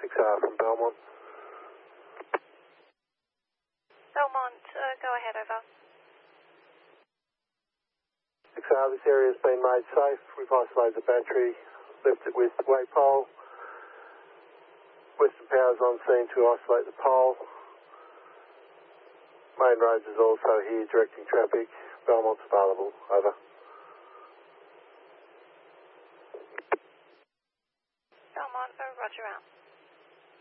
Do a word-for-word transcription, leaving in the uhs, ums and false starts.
six R from Belmont. Belmont, uh, go ahead, over. six R, this area has been made safe. We've isolated the battery, left it with waypole. Western Power's on scene to isolate the pole. Main roads is also here directing traffic. Belmont's available, over. Belmont, oh, roger out.